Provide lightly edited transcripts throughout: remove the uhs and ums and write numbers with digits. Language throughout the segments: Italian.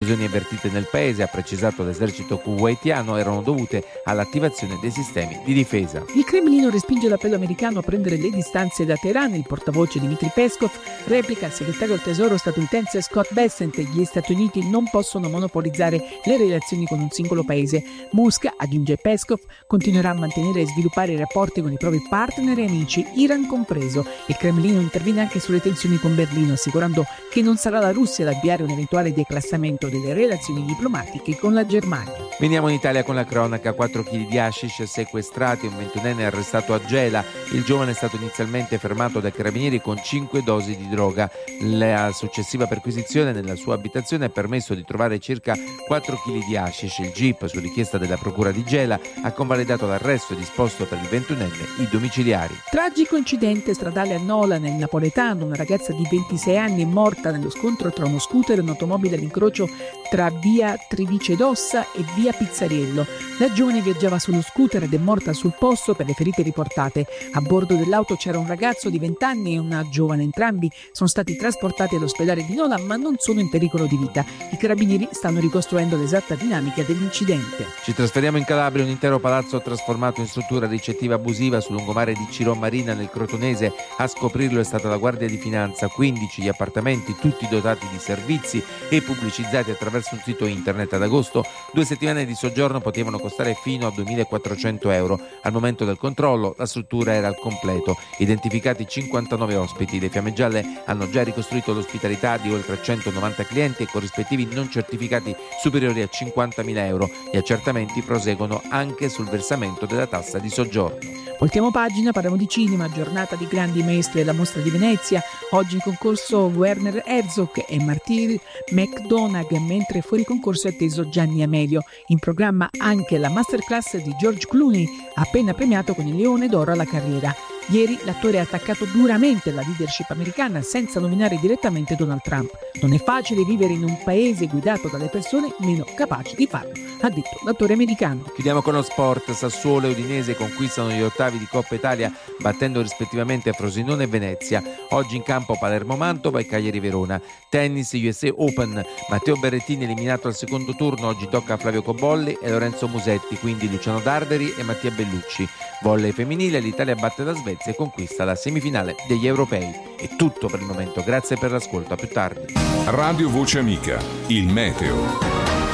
esplosioni avvertite nel paese, ha precisato l'esercito kuwaitiano, erano dovute all'attivazione dei sistemi di difesa. Il Cremlino respinge l'appello americano a prendere le distanze da Teheran. Il portavoce Dmitry Peskov replica al segretario del tesoro statunitense Scott Bessent: gli Stati Uniti non possono monopolizzare le relazioni con un singolo paese. Mosca, aggiunge Peskov, continuerà a mantenere e sviluppare i rapporti con i propri partner e amici, Iran compreso. Il Cremlino interviene anche sulle tensioni con Berlino, assicurando che non sarà la Russia ad avviare un eventuale declassamento delle relazioni diplomatiche con la Germania. Veniamo in Italia con la cronaca. 4 kg di hashish sequestrati, un 21enne arrestato a Gela. Il giovane è stato inizialmente fermato dai carabinieri con 5 dosi di droga. La successiva perquisizione nella sua abitazione ha permesso di trovare circa 4 kg di hashish. Il GIP, su richiesta della procura di Gela, ha convalidato l'arresto e disposto per il 21enne i domiciliari. Tragico incidente stradale a Nola, nel napoletano. Una ragazza di 26 anni è morta nello scontro tra uno scooter e un'automobile all'incrocio tra via Trivice d'Ossa e via Pizzariello. La giovane viaggiava sullo scooter ed è morta sul posto per le ferite riportate. A bordo dell'auto c'era un ragazzo di 20 anni e una giovane. Entrambi sono stati trasportati all'ospedale di Nola, ma non sono in pericolo di vita. I carabinieri stanno ricostruendo l'esatta dinamica dell'incidente. Ci trasferiamo in Calabria. Un intero palazzo trasformato in struttura ricettiva abusiva sul lungomare di Ciron Marina, nel Crotonese. A scoprirlo è stata la Guardia di Finanza. 15 gli appartamenti, tutti dotati di servizi e pubblicizzati attraverso un sito internet. Ad agosto 2 settimane di soggiorno potevano costare fino a 2.400 euro. Al momento del controllo la struttura era al completo. Identificati 59 ospiti. Le Fiamme Gialle hanno già ricostruito l'ospitalità di oltre 190 clienti e corrispettivi non certificati superiori a 50.000 euro. Gli accertamenti proseguono anche sul versamento della tassa di soggiorno. Voltiamo pagina, parliamo di cinema. Giornata di grandi maestri alla Mostra di Venezia. Oggi in concorso Werner Herzog e Martyr McDonagh, mentre fuori concorso è atteso Gianni Amelio. In programma anche la masterclass di George Clooney, appena premiato con il Leone d'Oro alla carriera. Ieri l'attore ha attaccato duramente la leadership americana senza nominare direttamente Donald Trump. Non è facile vivere in un paese guidato dalle persone meno capaci di farlo, ha detto l'attore americano. Chiudiamo con lo sport. Sassuolo e Udinese conquistano gli ottavi di Coppa Italia battendo rispettivamente Frosinone e Venezia. Oggi in campo Palermo-Mantova e Cagliari-Verona. Tennis USA Open. Matteo Berrettini eliminato al secondo turno. Oggi tocca a Flavio Cobolli e Lorenzo Musetti, quindi Luciano Darderi e Mattia Bellucci. Volley femminile, l'Italia batte la Svezia e conquista la semifinale degli europei. È tutto per il momento, grazie per l'ascolto, a più tardi. Radio Voce Amica, il meteo.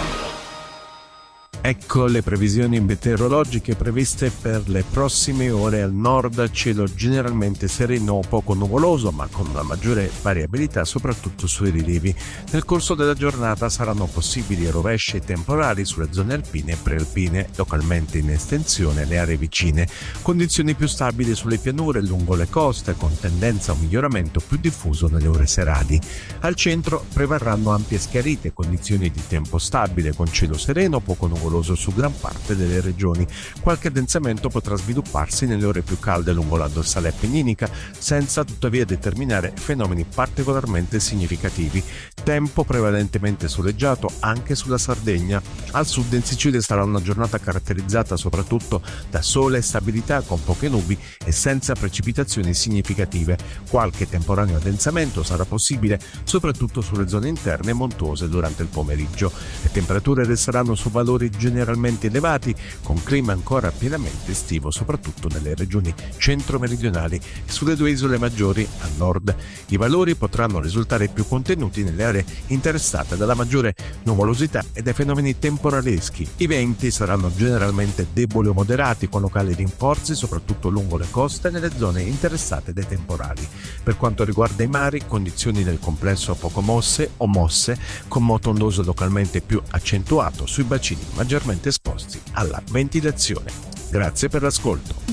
Ecco le previsioni meteorologiche previste per le prossime ore. Al nord cielo generalmente sereno o poco nuvoloso, ma con una maggiore variabilità soprattutto sui rilievi. Nel corso della giornata saranno possibili rovesci temporali sulle zone alpine e prealpine, localmente in estensione le aree vicine. Condizioni più stabili sulle pianure lungo le coste, con tendenza a un miglioramento più diffuso nelle ore serali. Al centro prevarranno ampie schiarite, condizioni di tempo stabile con cielo sereno, poco nuvoloso su gran parte delle regioni. Qualche addensamento potrà svilupparsi nelle ore più calde lungo la dorsale appenninica, senza tuttavia determinare fenomeni particolarmente significativi. Tempo prevalentemente soleggiato anche sulla Sardegna. Al sud in Sicilia sarà una giornata caratterizzata soprattutto da sole e stabilità, con poche nubi e senza precipitazioni significative. Qualche temporaneo addensamento sarà possibile soprattutto sulle zone interne e montuose durante il pomeriggio. Le temperature resteranno su valori generalmente elevati, con clima ancora pienamente estivo soprattutto nelle regioni centro-meridionali e sulle 2 isole maggiori a nord. I valori potranno risultare più contenuti nelle aree interessate dalla maggiore nuvolosità e dai fenomeni temporaleschi. I venti saranno generalmente deboli o moderati, con locali rinforzi soprattutto lungo le coste e nelle zone interessate dai temporali. Per quanto riguarda i mari, condizioni nel complesso poco mosse o mosse, con moto ondoso localmente più accentuato sui bacini maggiormente esposti alla ventilazione. Grazie per l'ascolto.